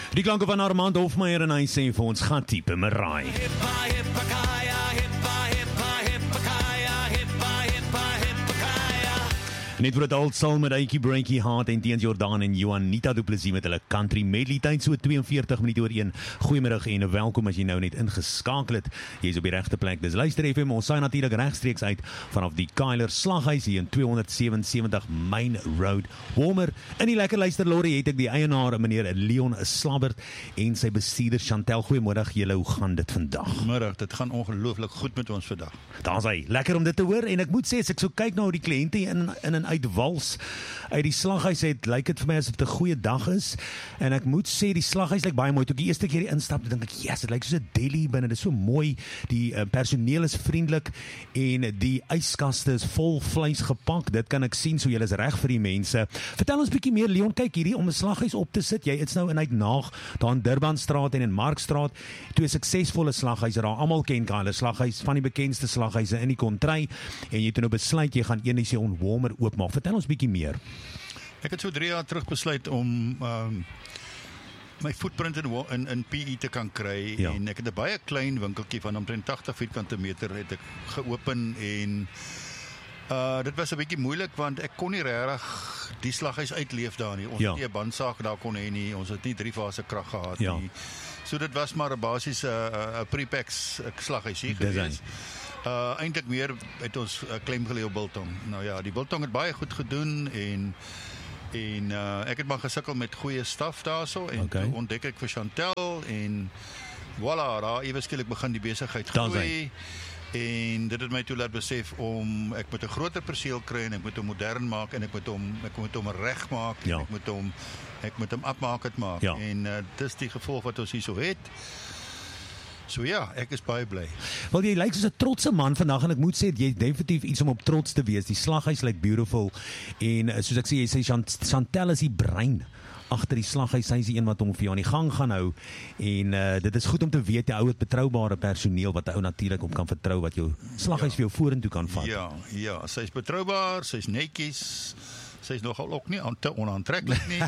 Die klanke van Armand Hofmeyer en hy sê vir ons, gaan type Marai. Net voor het al sal met Aikie Breakie Hart en Teens Jordan en Juanita Du Plessis met hulle country medley tyd so 42 minute oor 1. Goeiemiddag en welkom as jy nou net ingeskakel het. Jy is op die regte plek. Dis Luister FM. Ons saai natuurlik regstreeks uit vanaf die Keiler Slaghuis hier in 277 Main Road. Warmer. In die lekker luisterlorry het ek die eienaar meneer Leon Slabbert en sy bestuurder Chantel. Goeiemiddag julle, hoe gaan dit vandag? Middag, dit gaan ongelooflik goed met ons vandag. Daar's hy. Lekker om dit te hoor en ek moet sê as ek so kyk na hoe die kliënte in en uitwals uit die slaghuis het, lyk dit vir my asof dit 'n goeie dag is. En ek moet sê die slaghuis lyk baie mooi. Toe ek die eerste keer instap, dink ek, yes, dit lyk soos 'n deli binne. Dit is so mooi. Die personeel is vriendelik en die yskaste is vol vleis gepak. Dit kan ek sien, so julle is reg vir die mense. Vertel ons bietjie meer, Leon. Kyk hierdie om 'n slaghuis op te sit. Jy is nou in Uitnaag, daar in Durbanstraat en in Markstraat. Twee suksesvolle slaghuise daar. Almal ken Keiler Slaghuis, van die bekendste slaghuise in die kontry. En jy het nou besluit jy gaan een on Warmer oopmaak. Vertel ons bietjie meer. Ek het so 3 jaar terug besluit om my footprint in PE te kan kry. Ja. En ek het 'n baie klein winkeltjie van omtrent 80 vierkante meter het ek geopen en dit was 'n bietjie moeilik want ek kon nie regtig die slaghuis uitleef daar nie. Ons het nie 'n bandsaag daar kon hê nie. Ons het nie 3-fase krag gehad nie. So dit was maar 'n basiese 'n prepex slaghuisie gewees. Eintlik meer het ons klem gelê op biltong. Nou ja, die biltong het baie goed gedoen en ek het maar gesukkel met goeie staf daarso en toe ontdek ek vir Chantel en voilà, daar ewe skielik begin die besigheid groei. En dit het my toe laat besef om ek moet 'n groter perseel kry en ek moet hom modern maak en ek moet hom reg maak en ek moet hom upmarket maak. En dis die gevolg wat ons hierso het. So ja, ek is baie bly. Wel, jy lyk soos 'n trotse man vandag en ek moet sê jy het definitief iets om op trots te wees. Die slaghuis lyk beautiful en soos ek sê, jy sê Chantel is die brein agter die slaghuis. Sy is die een wat hom vir jou aan die gang gaan hou en dit is goed om te weet jy ou het betroubare personeel wat 'n ou natuurlik op kan vertrou wat jou slaghuis vir jou vorentoe kan vat. Ja, sy is betroubaar, sy is netjies. Sy is nogal ook nie te onaantreklik nie.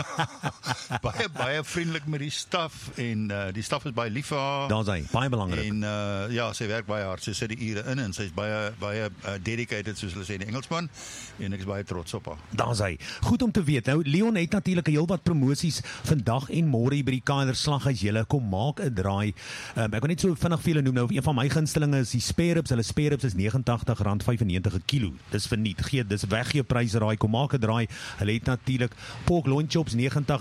baie vriendelik met die staf en die staf is baie lief vir haar. Daar's hy, baie belangrik. En sy werk baie hard. Sy sit die ure in en sy is baie dedicated soos hulle sê in Engelsman en ek is baie trots op haar. Daar's hy. Goed om te weet. Nou Leon het natuurlik 'n heel wat promosies vandag en môre hier by die Keiler Slaghuis. Julle kom maak 'n draai. Ek wil net so vinnig vir julle noem nou. Een van my gunstelinge is die spare ribs. Hulle spare ribs is R89.95 'n kilo. Dis verniet. Dis weggee pryse raai. Kom maak 'n draai. Hulle het natuurlik pork loin chops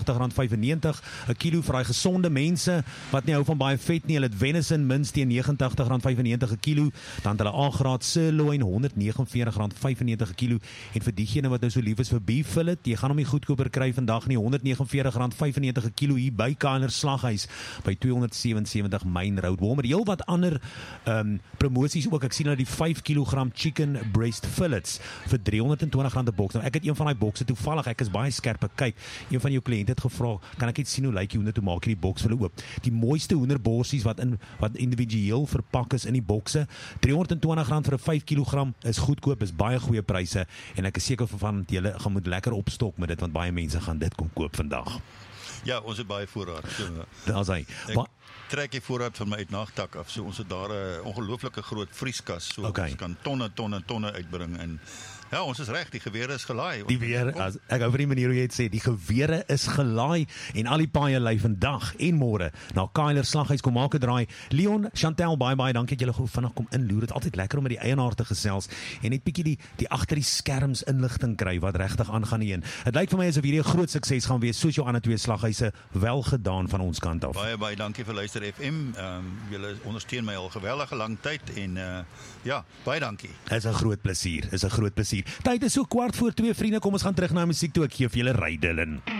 R89.95 'n kilo vir daai gesonde mense wat nie hou van baie vet nie. Hulle het venison minst teen R89.95 'n kilo. Dan hulle A-graad sirloin R149.95 'n kilo en vir diegene wat nou so lief is vir beef fillet, jy gaan hom nie goedkoper kry vandag nie. R149.95 'n kilo hier by Keiler Slaghuis by 277 Main Road. Warmer. Heel wat ander promosies ook. Ek sien dat die 5 kg chicken breast fillets vir R320 'n boks. Nou ek het een van daai bokse toevallig, ek is baie skerp. Kyk, een van jou kliënte het gevra, kan ek net sien hoe lyk die hoender toe maak jy die boks vir hulle oop. Die mooiste hoenderborsies wat individueel verpak is in die bokse. R320 vir 'n 5 kg is goedkoop, is baie goeie pryse en ek is seker van julle gaan moet lekker opstok met dit want baie mense gaan dit kom koop vandag. Ja, ons het baie voorraad. Daar's hy. Ek trek die voorraad van my uitnaagtak af. So ons het daar 'n ongelooflike groot vrieskas. So ons kan tonne uitbring en ja, ons is reg, die gewere is gelaai. Ek hou van die manier hoe jy dit sê, die gewere is gelaai en al die paaie lê vandag en môre na Keiler Slaghuis kom maak 'n draai. Leon, Chantel, baie dankie dat julle gou vinnig kom inloer. Dit is altyd lekker om met die eienaar te gesels en net bietjie die agter die skerms inligting kry wat regtig aangaan hier. Dit lyk vir my asof hierdie 'n groot sukses gaan wees soos jou ander twee slaghuise. Wel gedaan van ons kant af. Baie dankie vir Luister FM. Julle ondersteun my al geweldige lang tyd en ja, baie dankie. Is 'n groot plesier. Tyd is so 2:15. Vriende, kom ons gaan terug na musiek toe. Ek gee vir julle ry Dylan.